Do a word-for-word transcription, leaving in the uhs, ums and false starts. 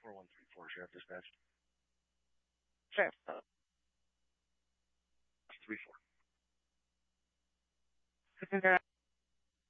four one three four, Sheriff Dispatch. Sheriff. Uh, three four. Passenger